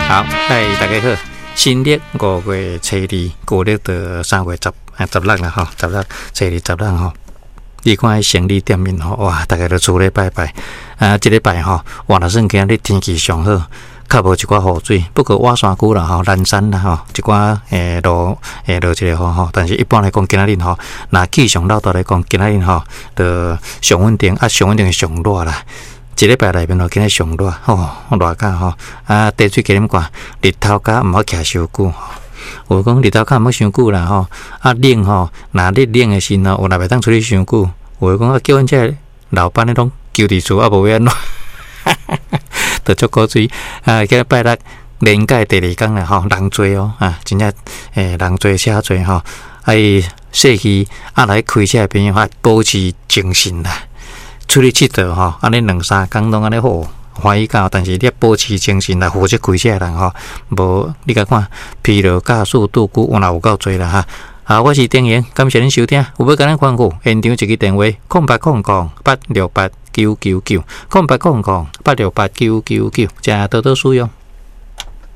好，嗨，大家好，新历5月初2，旧历的3月16啦吼，16初2、16吼。你看生理店面吼，哇，大家都出来拜拜。这礼拜吼，哇，若算今日天气上好，较无一寡雨水。不过瓦山区啦吼，南山啦吼，一寡落一个雨吼，但是一般来讲，今日吼，那气象老道来讲，今日吼，就上稳定，上稳定上热啦。一礼拜内面吼，今日上热吼，热甲吼，地水给你们看，日头甲毋好徛伤久。有讲日头较毋好伤久啦吼，冷吼，若你冷的时吼，有若袂当出去伤久。有讲叫阮这老板咧拢求伫厝，无要安怎，着足古锥。今日拜六连假第2天啦吼，人多哦，真正人多车多吼，细气来开车边保持精神啦。出去佚佗吼，安尼2-3天拢安尼好欢喜到，但是你要保持精神来负责开车人吼，无你甲看疲劳驾驶拄久有若有够多啦哈。我是丁言，感谢恁收听。有要甲咱关顾，现场一个电话：0800-868-999，0800-868-999，请多多使用。